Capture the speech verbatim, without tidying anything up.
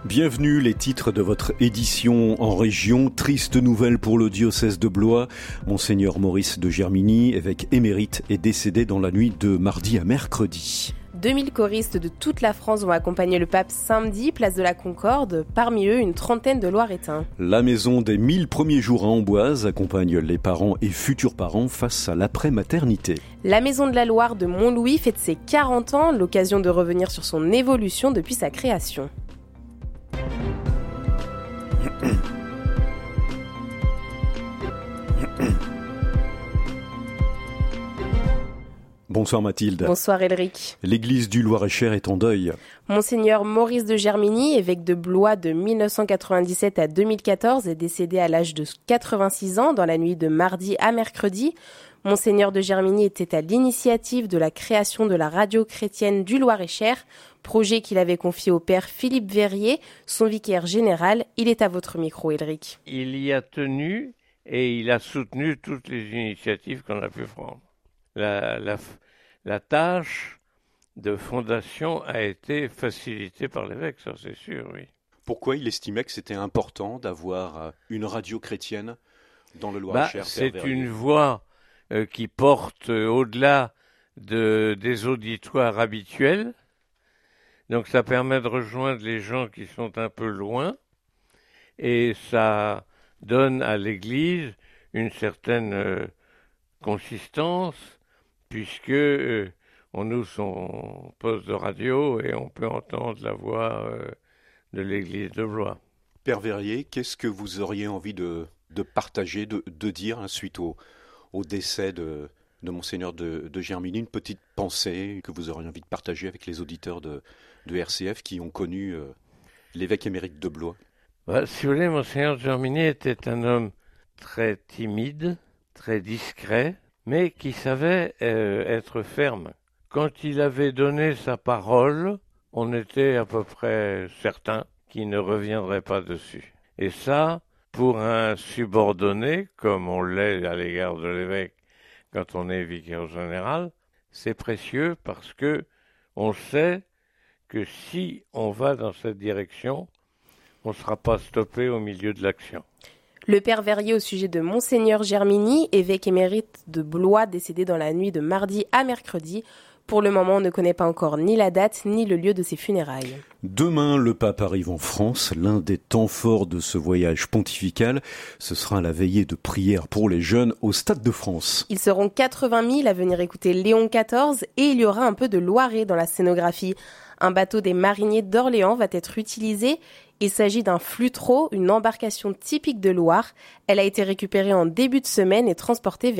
Bienvenue, les titres de votre édition en région. Triste nouvelle pour le diocèse de Blois. Monseigneur Maurice de Germigny, évêque émérite, est décédé dans la nuit de mardi à mercredi. deux mille choristes de toute la France vont accompagner le pape samedi, place de la Concorde. Parmi eux, une trentaine de Loiretains. La maison des mille premiers jours à Amboise accompagne les parents et futurs parents face à l'après-maternité. La maison de la Loire de Montlouis fête ses quarante ans, l'occasion de revenir sur son évolution depuis sa création. Bonsoir Mathilde. Bonsoir Elric. L'église du Loir-et-Cher est en deuil. Monseigneur Maurice de Germigny, évêque de Blois de mille neuf cent quatre-vingt-dix-sept à deux mille quatorze, est décédé à l'âge de quatre-vingt-six ans dans la nuit de mardi à mercredi. Monseigneur de Germigny était à l'initiative de la création de la radio chrétienne du Loir-et-Cher, projet qu'il avait confié au père Philippe Verrier, son vicaire général. Il est à votre micro, Elric. Il y a tenu et il a soutenu toutes les initiatives qu'on a pu prendre. La, la, la tâche de fondation a été facilitée par l'évêque, ça c'est sûr, oui. Pourquoi il estimait que c'était important d'avoir une radio chrétienne dans le Loir-et-Cher? Bah, c'est une voix euh, qui porte euh, au-delà de, des auditoires habituels. Donc ça permet de rejoindre les gens qui sont un peu loin et ça donne à l'Église une certaine euh, consistance puisque euh, on ouvre son poste de radio et on peut entendre la voix euh, de l'Église de Blois. Père Verrier, qu'est-ce que vous auriez envie de, de partager, de, de dire hein, suite au, au décès de, de Monseigneur de, de Germigny, une petite pensée que vous auriez envie de partager avec les auditeurs de, de R C F qui ont connu euh, l'évêque émérite de Blois? Bah, si vous voulez, Monseigneur de Germigny était un homme très timide, très discret, mais qui savait euh, être ferme. Quand il avait donné sa parole, on était à peu près certain qu'il ne reviendrait pas dessus. Et ça, pour un subordonné, comme on l'est à l'égard de l'évêque quand on est vicaire général, c'est précieux parce que on sait que si on va dans cette direction, on ne sera pas stoppé au milieu de l'action. Le père Verrier au sujet de Monseigneur Germigny, évêque émérite de Blois, décédé dans la nuit de mardi à mercredi. Pour le moment, on ne connaît pas encore ni la date ni le lieu de ses funérailles. Demain, le pape arrive en France. L'un des temps forts de ce voyage pontifical, ce sera la veillée de prière pour les jeunes au Stade de France. Ils seront quatre-vingt mille à venir écouter Léon quatorze et il y aura un peu de Loiret dans la scénographie. Un bateau des mariniers d'Orléans va être utilisé. Il s'agit d'un flutreau, une embarcation typique de Loire. Elle a été récupérée en début de semaine et transportée vers